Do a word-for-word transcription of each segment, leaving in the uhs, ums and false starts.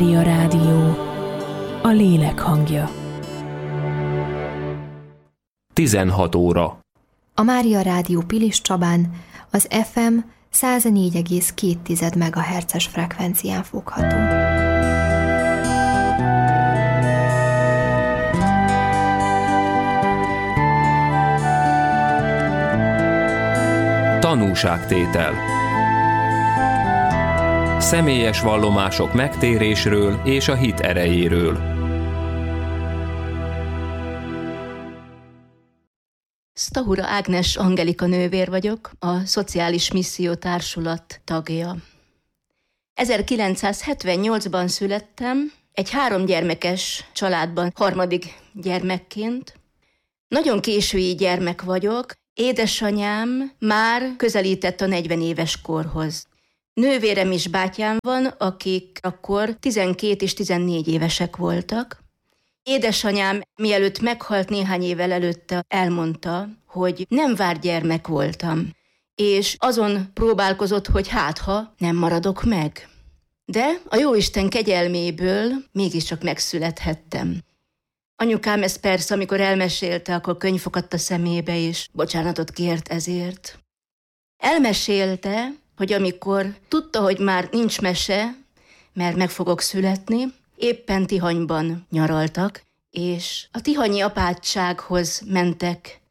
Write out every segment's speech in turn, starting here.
Mária Rádió, a lélek hangja. tizenhat óra. A Mária Rádió Pilis Csabán az ef em száz négy egész két megahertzes frekvencián fogható. Tanúságtétel. Személyes vallomások megtérésről és a hit erejéről. Stahura Ágnes Angelika nővér vagyok, a Szociális Misszió Társulat tagja. ezerkilencszázhetvennyolcban születtem, egy háromgyermekes családban harmadik gyermekként. Nagyon késői gyermek vagyok, édesanyám már közelített a negyven éves korhoz. Nővérem és bátyám van, akik akkor tizenkét és tizennégy évesek voltak. Édesanyám mielőtt meghalt néhány évvel előtte elmondta, hogy nem vár gyermek voltam, és azon próbálkozott, hogy hát ha nem maradok meg. De a Jóisten kegyelméből mégiscsak megszülethettem. Anyukám ezt persze, amikor elmesélte, akkor könyv fogadt a szemébe, és bocsánatot kért ezért. Elmesélte, hogy amikor tudta, hogy már nincs mese, mert meg fogok születni, éppen Tihanyban nyaraltak, és a tihanyi apátsághoz mentek.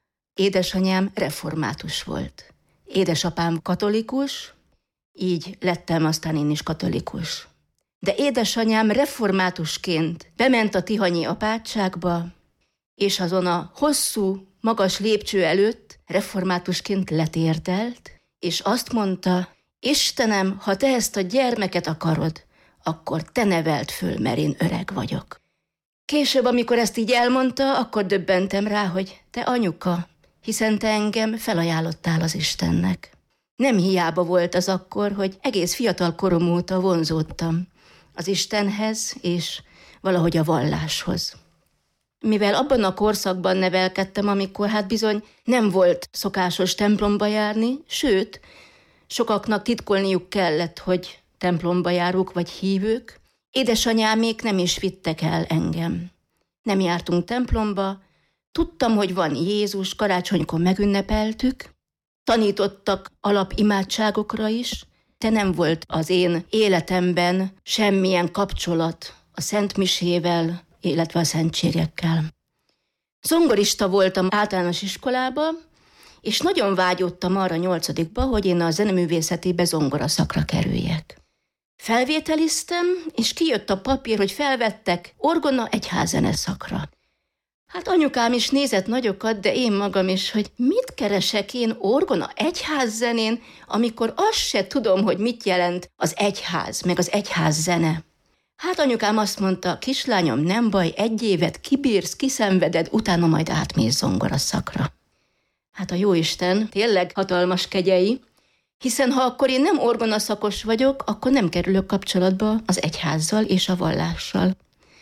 Édesanyám református volt. Édesapám katolikus, így lettem aztán én is katolikus. De édesanyám reformátusként bement a tihanyi apátságba, és azon a hosszú, magas lépcső előtt reformátusként letérdelt, és azt mondta, Istenem, ha te ezt a gyermeket akarod, akkor te neveld föl, mert én öreg vagyok. Később, amikor ezt így elmondta, akkor döbbentem rá, hogy te anyuka, hiszen te engem felajánlottál az Istennek. Nem hiába volt az akkor, hogy egész fiatal korom óta vonzódtam az Istenhez és valahogy a valláshoz. Mivel abban a korszakban nevelkedtem, amikor hát bizony nem volt szokásos templomba járni, sőt, sokaknak titkolniuk kellett, hogy templomba járók vagy hívők, édesanyámék nem is vittek el engem. Nem jártunk templomba, tudtam, hogy van Jézus, karácsonykor megünnepeltük, tanítottak alapimádságokra is, de nem volt az én életemben semmilyen kapcsolat a szentmisével, illetve a szentségekkel. Zongorista voltam általános iskolában, és nagyon vágyódtam arra nyolcadikba, hogy én a zeneművészetibe zongoraszakra kerüljek. Felvételiztem, és kijött a papír, hogy felvettek orgona egyházzene szakra. Hát anyukám is nézett nagyokat, de én magam is, hogy mit keresek én orgona egyházzenén, amikor azt se tudom, hogy mit jelent az egyház, meg az egyházzene. Hát anyukám azt mondta, kislányom, nem baj, egy évet kibírsz, kiszenveded, utána majd átmész zongoraszakra. Hát a Jóisten tényleg hatalmas kegyei, hiszen ha akkor én nem orgonaszakos vagyok, akkor nem kerülök kapcsolatba az egyházzal és a vallással.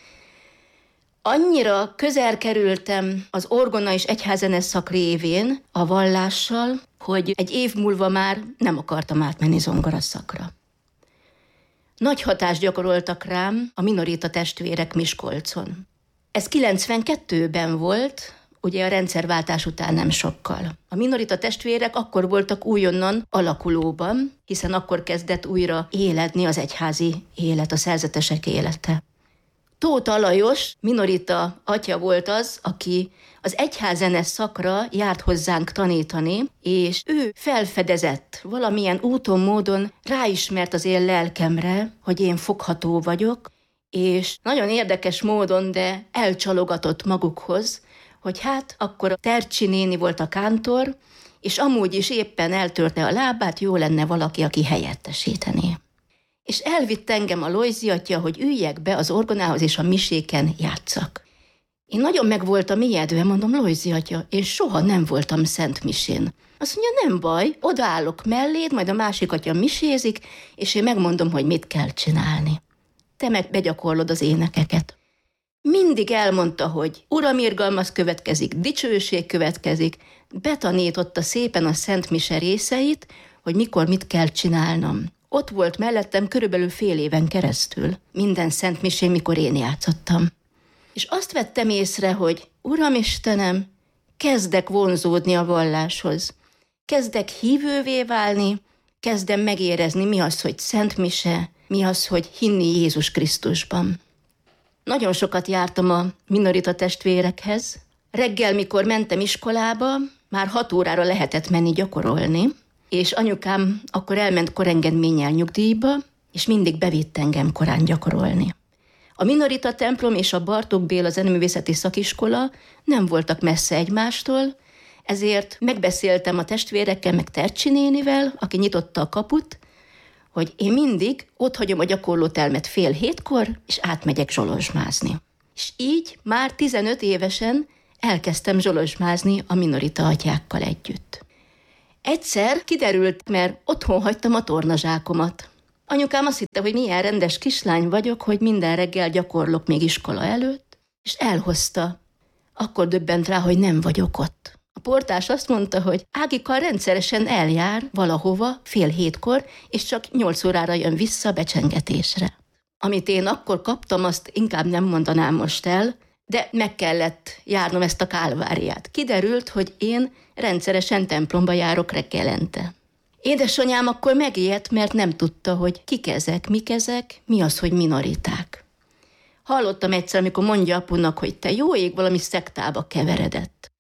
Annyira közel kerültem az orgona és egyházzene szak révén a vallással, hogy egy év múlva már nem akartam átmenni zongoraszakra. Nagy hatást gyakoroltak rám a minorita testvérek Miskolcon. Ez kilencvenkettőben volt, ugye a rendszerváltás után nem sokkal. A minorita testvérek akkor voltak újonnan alakulóban, hiszen akkor kezdett újra éledni az egyházi élet, a szerzetesek élete. Tóth Alajos minorita atya volt az, aki az egyházzene szakra járt hozzánk tanítani, és ő felfedezett valamilyen úton, módon, ráismert az én lelkemre, hogy én fogható vagyok, és nagyon érdekes módon, de elcsalogatott magukhoz, hogy hát akkor a Tercsi néni volt a kántor, és amúgy is éppen eltörte a lábát, jó lenne valaki, aki helyettesítené. És elvitt engem a Lojzi atya, hogy üljek be az orgonához, és a miséken játszak. Én nagyon meg voltam ijedve, mondom, Lojzi atya, én soha nem voltam szent misén. Azt mondja, nem baj, odaállok melléd, majd a másik atya misézik, és én megmondom, hogy mit kell csinálni. Te meg begyakorlod az énekeket. Mindig elmondta, hogy Uram, irgalmaz következik, dicsőség következik, betanította szépen a szent mise részeit, hogy mikor mit kell csinálnom. ott volt mellettem körülbelül fél éven keresztül, minden szentmisén, mikor én játszottam. És azt vettem észre, hogy Uram Istenem, kezdek vonzódni a valláshoz. Kezdek hívővé válni, kezdem megérezni, mi az, hogy szentmise, mi az, hogy hinni Jézus Krisztusban. Nagyon sokat jártam a minorita testvérekhez. Reggel, mikor mentem iskolába, már hat órára lehetett menni gyakorolni, és anyukám akkor elment korengedménnyel nyugdíjba, és mindig bevitt engem korán gyakorolni. A minorita templom és a Bartók Béla zeneművészeti szakiskola nem voltak messze egymástól, ezért megbeszéltem a testvérekkel, meg Tercsi nénivel, aki nyitotta a kaput, hogy én mindig ott hagyom a gyakorlótermet fél hétkor, és átmegyek zsolozsmázni. És így már tizenöt évesen elkezdtem zsolozsmázni a minorita atyákkal együtt. Egyszer kiderült, mert otthon hagytam a tornazsákomat. Anyukám azt hitte, hogy milyen rendes kislány vagyok, hogy minden reggel gyakorlok még iskola előtt, és elhozta. Akkor döbbent rá, hogy nem vagyok ott. A portás azt mondta, hogy Ágika rendszeresen eljár valahova fél hétkor, és csak nyolc órára jön vissza becsengetésre. Amit én akkor kaptam, azt inkább nem mondanám most el, de meg kellett járnom ezt a kálváriát. Kiderült, hogy én rendszeresen templomba járok reggelente. Édesanyám akkor megijedt, mert nem tudta, hogy kik ezek, mik ezek, mi az, hogy minoriták. Hallottam egyszer, amikor mondja apunak, hogy te jó ég, valami szektába keveredett.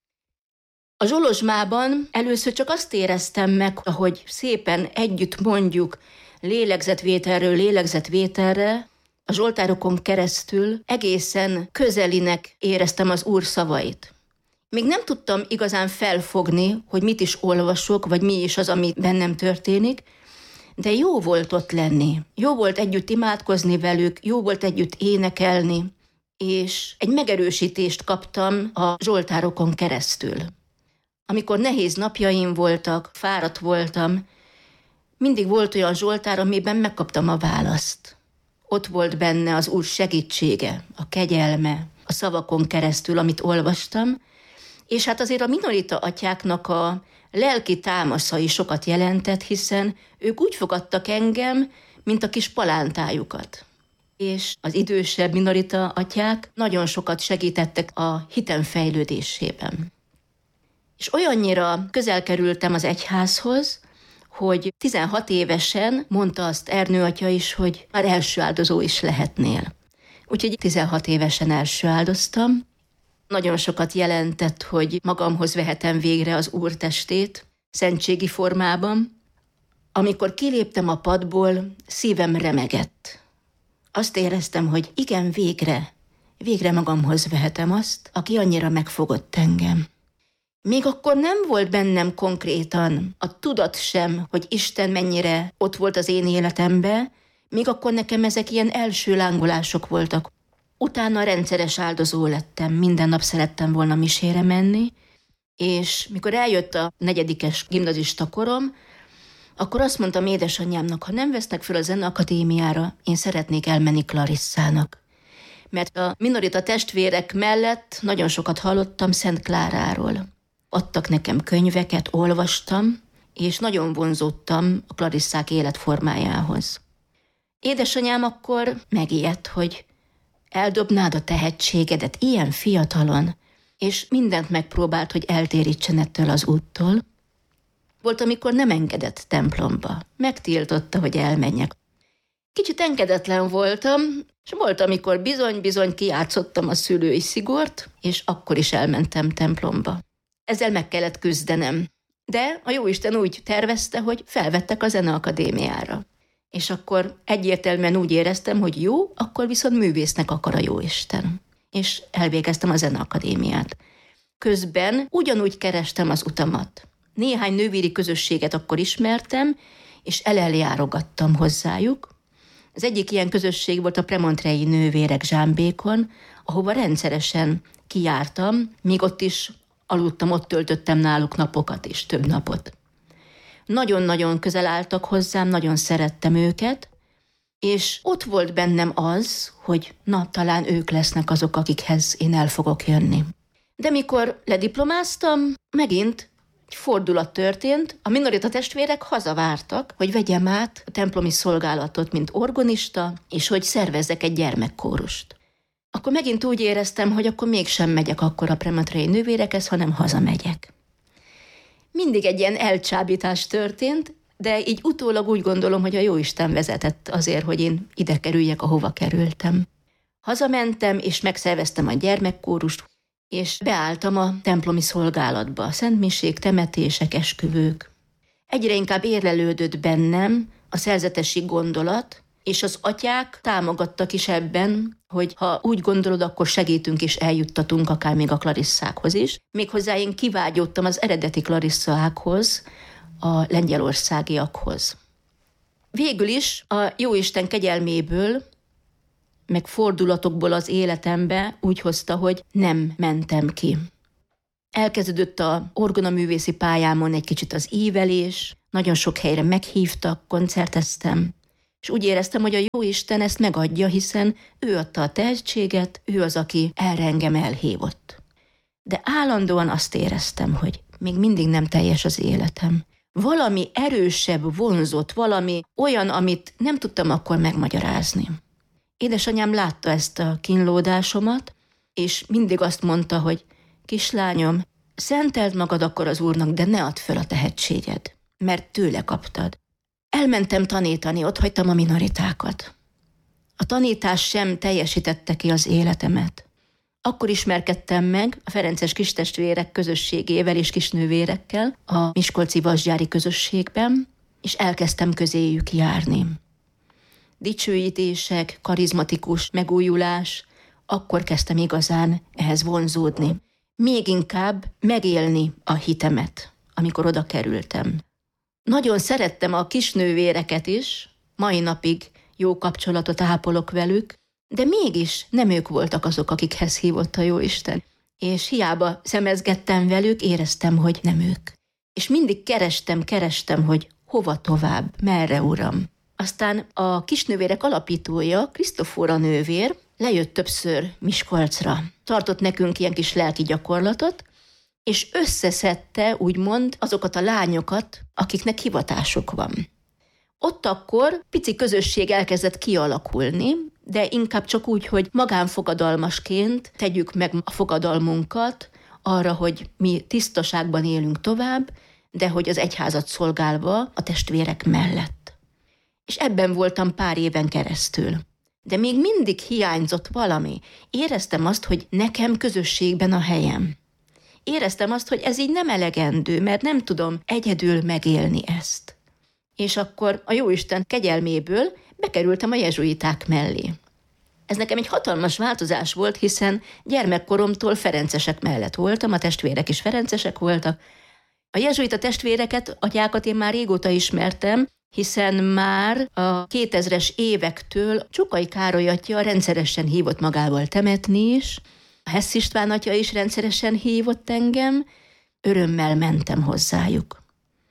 A zsolozsmában először csak azt éreztem meg, ahogy szépen együtt mondjuk lélegzetvételről lélegzetvételre, a zsoltárokon keresztül egészen közelinek éreztem az Úr szavait. Még nem tudtam igazán felfogni, hogy mit is olvasok, vagy mi is az, ami bennem történik, de jó volt ott lenni. Jó volt együtt imádkozni velük, jó volt együtt énekelni, és egy megerősítést kaptam a zsoltárokon keresztül. Amikor nehéz napjaim voltak, fáradt voltam, mindig volt olyan zsoltár, amiben megkaptam a választ. Ott volt benne az Úr segítsége, a kegyelme, a szavakon keresztül, amit olvastam, és hát azért a minorita atyáknak a lelki támaszai sokat jelentett, hiszen ők úgy fogadtak engem, mint a kis palántájukat. És az idősebb minorita atyák nagyon sokat segítettek a hitem fejlődésében. És olyannyira közel kerültem az egyházhoz, hogy tizenhat évesen mondta azt Ernő atya is, hogy már első áldozó is lehetnél. Úgyhogy tizenhat évesen első áldoztam. Nagyon sokat jelentett, hogy magamhoz vehetem végre az Úr testét, szentségi formában. Amikor kiléptem a padból, szívem remegett. Azt éreztem, hogy igen, végre, végre magamhoz vehetem azt, aki annyira megfogott engem. Még akkor nem volt bennem konkrétan a tudat sem, hogy Isten mennyire ott volt az én életemben, még akkor nekem ezek ilyen első lángolások voltak. Utána rendszeres áldozó lettem, minden nap szerettem volna misére menni, és mikor eljött a negyedikes gimnazista korom, akkor azt mondtam édesanyámnak, ha nem vesznek föl a zeneakadémiára, én szeretnék elmenni Klarisszának. Mert a minorita testvérek mellett nagyon sokat hallottam Szent Kláráról. Adtak nekem könyveket, olvastam, és nagyon vonzódtam a klarisszák életformájához. Édesanyám akkor megijedt, hogy eldobnád a tehetségedet ilyen fiatalon, és mindent megpróbált, hogy eltérítsen ettől az úttól. Volt, amikor nem engedett templomba, megtiltotta, hogy elmenjek. Kicsit engedetlen voltam, és volt, amikor bizony-bizony kijátszottam a szülői szigort, és akkor is elmentem templomba. Ezzel meg kellett küzdenem. De a Jóisten úgy tervezte, hogy felvettek a zeneakadémiára. És akkor egyértelműen úgy éreztem, hogy jó, akkor viszont művésznek akar a Jóisten. És elvégeztem a zeneakadémiát. Közben ugyanúgy kerestem az utamat. Néhány nővéri közösséget akkor ismertem, és eleljárogattam hozzájuk. Az egyik ilyen közösség volt a premontrei nővérek Zsámbékon, ahova rendszeresen kijártam, míg ott is aludtam, ott töltöttem náluk napokat is, több napot. Nagyon-nagyon közel álltak hozzám, nagyon szerettem őket, és ott volt bennem az, hogy na, talán ők lesznek azok, akikhez én el fogok jönni. De mikor lediplomáztam, megint egy fordulat történt, a minorita testvérek hazavártak, hogy vegyem át a templomi szolgálatot, mint orgonista, és hogy szervezzek egy gyermekkórust. Akkor megint úgy éreztem, hogy akkor mégsem megyek akkor a Prematrai nővérekhez, hanem hazamegyek. Mindig egy ilyen elcsábítás történt, de így utólag úgy gondolom, hogy a Jóisten vezetett azért, hogy én ide kerüljek, ahova kerültem. Hazamentem, és megszerveztem a gyermekkórust, és beálltam a templomi szolgálatba, szentmiség, temetések, esküvők. Egyre inkább érlelődött bennem a szerzetesi gondolat, és az atyák támogattak is ebben, hogy ha úgy gondolod, akkor segítünk és eljuttatunk akár még a Klarisszákhoz is. Méghozzá én kivágyódtam az eredeti Klarisszákhoz, a lengyelországiakhoz. Végül is a Jóisten kegyelméből, meg fordulatokból az életembe úgy hozta, hogy nem mentem ki. Elkezdődött a orgonaművészi pályámon egy kicsit az ívelés, nagyon sok helyre meghívtak, koncerteztem, és úgy éreztem, hogy a Jóisten ezt megadja, hiszen ő adta a tehetséget, ő az, aki erre engem elhívott. De állandóan azt éreztem, hogy még mindig nem teljes az életem. Valami erősebb vonzott, valami olyan, amit nem tudtam akkor megmagyarázni. Édesanyám látta ezt a kínlódásomat, és mindig azt mondta, hogy kislányom, szenteld magad akkor az Úrnak, de ne add föl a tehetséged, mert tőle kaptad. Elmentem tanítani, ott hagytam a minoritákat. A tanítás sem teljesítette ki az életemet. Akkor ismerkedtem meg a ferences kistestvérek közösségével és kisnővérekkel a miskolci vasgyári közösségben, és elkezdtem közéjük járni. Dicsőítések, karizmatikus megújulás, akkor kezdtem igazán ehhez vonzódni. Még inkább megélni a hitemet, amikor oda kerültem. Nagyon szerettem a kisnővéreket is, mai napig jó kapcsolatot ápolok velük, de mégis nem ők voltak azok, akikhez hívott a Jóisten. És hiába szemezgettem velük, éreztem, hogy nem ők. És mindig kerestem, kerestem, hogy hova tovább, merre, Uram. Aztán a kisnővérek alapítója, Krisztofóra nővér, lejött többször Miskolcra. Tartott nekünk ilyen kis lelki gyakorlatot, és összeszedte, úgymond, azokat a lányokat, akiknek hivatásuk van. Ott akkor pici közösség elkezdett kialakulni, de inkább csak úgy, hogy magánfogadalmasként tegyük meg a fogadalmunkat arra, hogy mi tisztaságban élünk tovább, de hogy az egyházat szolgálva a testvérek mellett. És ebben voltam pár éven keresztül. De még mindig hiányzott valami. Éreztem azt, hogy nekem közösségben a helyem. Éreztem azt, hogy ez így nem elegendő, mert nem tudom egyedül megélni ezt. És akkor a Jóisten kegyelméből bekerültem a jezsuiták mellé. Ez nekem egy hatalmas változás volt, hiszen gyermekkoromtól ferencesek mellett voltam, a testvérek is ferencesek voltak. A jezsuita testvéreket, atyákat én már régóta ismertem, hiszen már a kétezres évektől Csukai Károly atya rendszeresen hívott magával temetni is, a Hess István atya is rendszeresen hívott engem, örömmel mentem hozzájuk.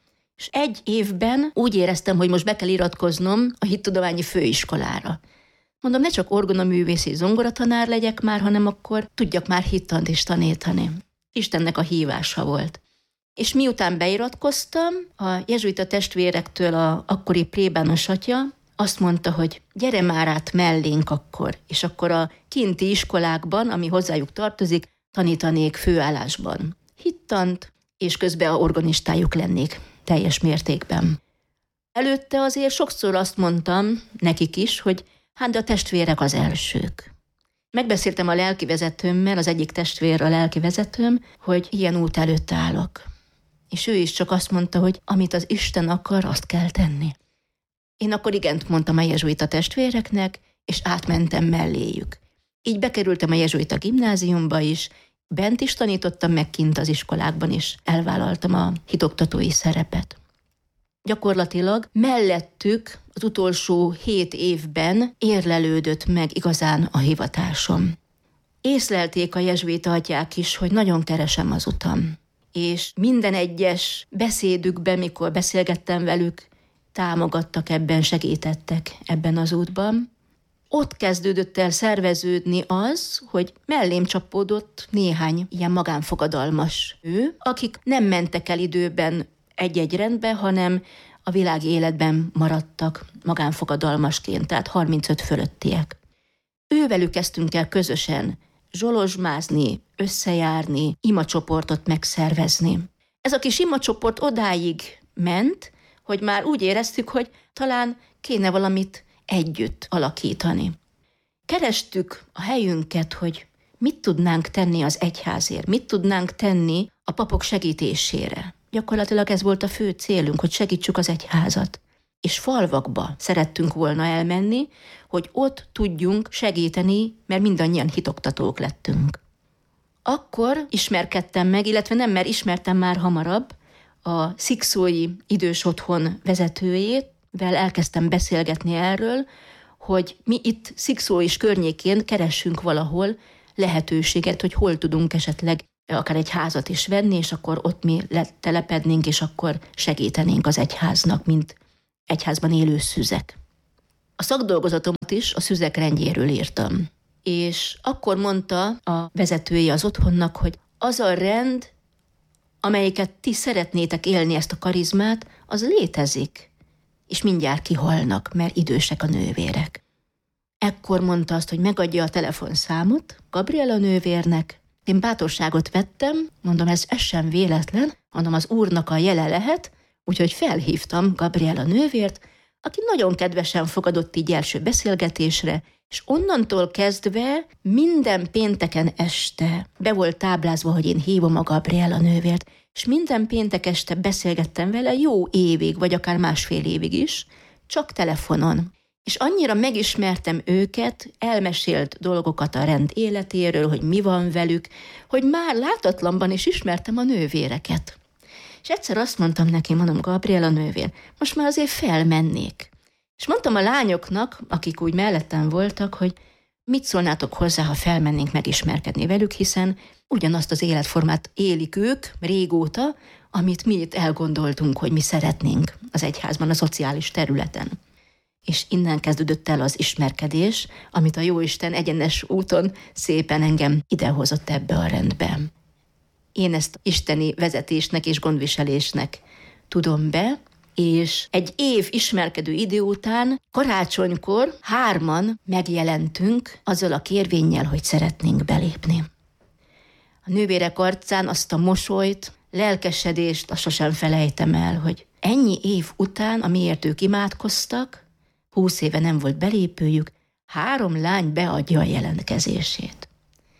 És egy évben úgy éreztem, hogy most be kell iratkoznom a hittudományi főiskolára. Mondom, ne csak orgonaművészi zongoratanár legyek már, hanem akkor tudjak már hittant is tanítani. Istennek a hívása volt. És miután beiratkoztam, a jezsuita testvérektől a akkori plébános atya azt mondta, hogy gyere már át mellénk akkor, és akkor a kinti iskolákban, ami hozzájuk tartozik, tanítanék főállásban hittant, és közben a organistájuk lennék teljes mértékben. Előtte azért sokszor azt mondtam nekik is, hogy hát de a testvérek az elsők. Megbeszéltem a lelkivezetőmmel, az egyik testvér a lelkivezetőm, hogy ilyen út előtt állok. És ő is csak azt mondta, hogy amit az Isten akar, azt kell tenni. Én akkor igent mondtam a jezsuita testvéreknek, és átmentem melléjük. Így bekerültem a jezsuita gimnáziumba is, bent is tanítottam, meg kint az iskolákban is elvállaltam a hitoktatói szerepet. Gyakorlatilag mellettük az utolsó hét évben érlelődött meg igazán a hivatásom. Észlelték a jezsuita atyák is, hogy nagyon keresem az utam. És minden egyes beszédükben, mikor beszélgettem velük, támogattak ebben, segítettek ebben az útban. ott kezdődött el szerveződni az, hogy mellém csapódott néhány ilyen magánfogadalmas ő, akik nem mentek el időben egy-egy rendbe, hanem a világi életben maradtak magánfogadalmasként, tehát harmincöt fölöttiek. Ővelük kezdtünk el közösen zsolozsmázni, összejárni, imacsoportot megszervezni. Ez a kis imacsoport odáig ment, hogy már úgy éreztük, hogy talán kéne valamit együtt alakítani. Kerestük a helyünket, hogy mit tudnánk tenni az egyházért, mit tudnánk tenni a papok segítésére. Gyakorlatilag ez volt a fő célunk, hogy segítsük az egyházat. És falvakba szerettünk volna elmenni, hogy ott tudjunk segíteni, mert mindannyian hitoktatók lettünk. Akkor ismerkedtem meg, illetve nem, mert ismertem már hamarabb a szikszói idős otthon vezetőjével, elkezdtem beszélgetni erről, hogy mi itt Szikszó és környékén keressünk valahol lehetőséget, hogy hol tudunk esetleg akár egy házat is venni, és akkor ott mi letelepednénk, és akkor segítenénk az egyháznak, mint egyházban élő szüzek. A szakdolgozatomat is a szüzek rendjéről írtam. És akkor mondta a vezetője az otthonnak, hogy az a rend, amelyiket ti szeretnétek élni, ezt a karizmát, az létezik, és mindjárt kihalnak, mert idősek a nővérek. Ekkor mondta azt, hogy megadja a telefonszámot Gabriela nővérnek. Én bátorságot vettem, mondom, ez, ez sem véletlen, mondom, az úrnak a jele lehet, úgyhogy felhívtam Gabriela nővért, aki nagyon kedvesen fogadott így első beszélgetésre, és onnantól kezdve minden pénteken este be volt táblázva, hogy én hívom a Gabriela nővért, és minden péntek este beszélgettem vele jó évig, vagy akár másfél évig is, csak telefonon. És annyira megismertem őket, elmesélt dolgokat a rend életéről, hogy mi van velük, hogy már látatlanban is ismertem a nővéreket. És egyszer azt mondtam neki, mondom, Gabriela nővér, most már azért felmennék. És mondtam a lányoknak, akik úgy mellettem voltak, hogy mit szólnátok hozzá, ha felmennénk megismerkedni velük, hiszen ugyanazt az életformát élik ők régóta, amit mi itt elgondoltunk, hogy mi szeretnénk az egyházban, a szociális területen. És innen kezdődött el az ismerkedés, amit a Jóisten egyenes úton szépen engem idehozott ebbe a rendbe. Én ezt isteni vezetésnek és gondviselésnek tudom be, és egy év ismerkedő idő után karácsonykor hárman megjelentünk azzal a kérvénnyel, hogy szeretnénk belépni. A nővérek arcán azt a mosolyt, lelkesedést, azt sosem felejtem el, hogy ennyi év után, amiért ők imádkoztak, húsz éve nem volt belépőjük, három lány beadja a jelentkezését.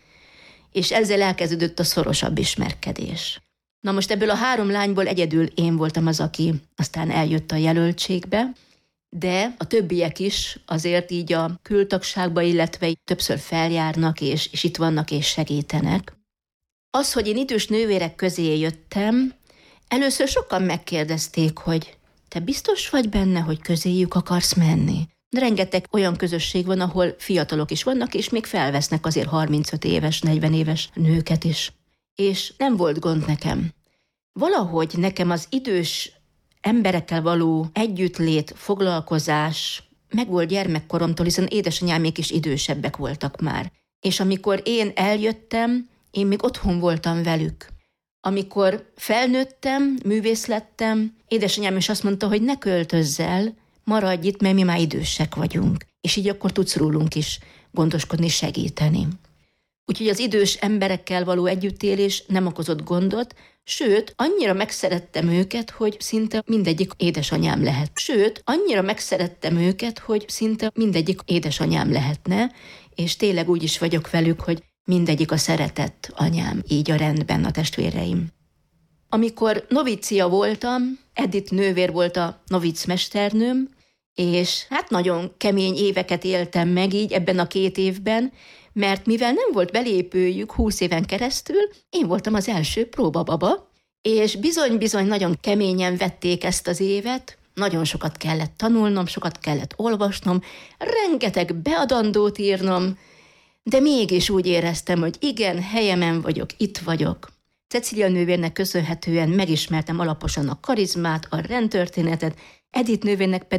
És ezzel elkezdődött a szorosabb ismerkedés. Na most ebből a három lányból egyedül én voltam az, aki aztán eljött a jelöltségbe, de a többiek is azért így a kültagságba, illetve többször feljárnak, és, és itt vannak és segítenek. Az, hogy én idős nővérek közé jöttem, először sokan megkérdezték, hogy te biztos vagy benne, hogy közéjük akarsz menni? Rengeteg olyan közösség van, ahol fiatalok is vannak, és még felvesznek azért harmincöt éves, negyven éves nőket is. És nem volt gond nekem. Valahogy nekem az idős emberekkel való együttlét, foglalkozás megvolt gyermekkoromtól, hiszen édesanyámék is idősebbek voltak már. És amikor én eljöttem, én még otthon voltam velük. Amikor felnőttem, művész lettem, édesanyám is azt mondta, hogy ne költözz el, maradj itt, mert mi már idősek vagyunk. És így akkor tudsz rólunk is gondoskodni, segíteni. Úgyhogy az idős emberekkel való együttélés nem okozott gondot, sőt, annyira megszerettem őket, hogy szinte mindegyik édesanyám lehet. Sőt, annyira megszerettem őket, hogy szinte mindegyik édesanyám lehetne, és tényleg úgy is vagyok velük, hogy mindegyik a szeretett anyám, így a rendben a testvéreim. Amikor novícia voltam, Edith nővér volt a novic mesternőm, és hát nagyon kemény éveket éltem meg így ebben a két évben, mert mivel nem volt belépőjük húsz éven keresztül, én voltam az első próbababa, és bizony-bizony nagyon keményen vették ezt az évet, nagyon sokat kellett tanulnom, sokat kellett olvasnom, rengeteg beadandót írnom, de mégis úgy éreztem, hogy igen, helyemen vagyok, itt vagyok. Cecilia nővérnek köszönhetően megismertem alaposan a karizmát, a rendtörténetet, Edith nővérnek pedig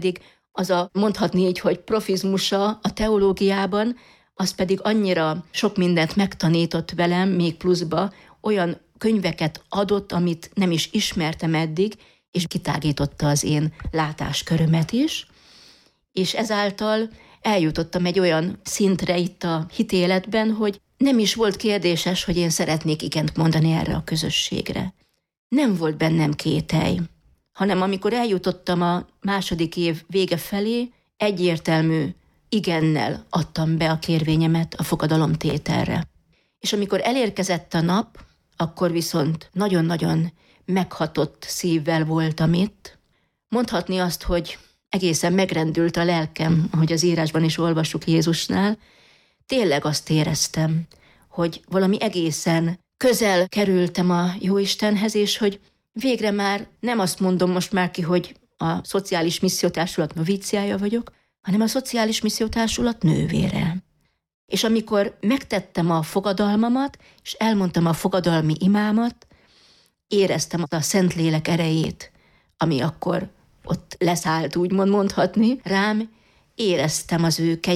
az a mondhatni így, hogy profizmusa a teológiában, az pedig annyira sok mindent megtanított velem, még pluszba olyan könyveket adott, amit nem is ismertem eddig, és kitágította az én látáskörömet is, és ezáltal eljutottam egy olyan szintre itt a hitéletben, hogy nem is volt kérdéses, hogy én szeretnék igent mondani erre a közösségre. Nem volt bennem kételj, hanem amikor eljutottam a második év vége felé, egyértelmű igennel adtam be a kérvényemet a fogadalomtételre. És amikor elérkezett a nap, akkor viszont nagyon-nagyon meghatott szívvel voltam itt. Mondhatni azt, hogy egészen megrendült a lelkem, ahogy az írásban is olvassuk Jézusnál. Tényleg azt éreztem, hogy valami egészen közel kerültem a Jóistenhez, és hogy végre már nem azt mondom most már ki, hogy a Szociális Missziótársulat novíciája vagyok, hanem a Szociális Missziótársulat nővére. És amikor megtettem a fogadalmamat, és elmondtam a fogadalmi imámat, éreztem a Szentlélek erejét, ami akkor ott leszállt, úgymond mondhatni rám, éreztem az ő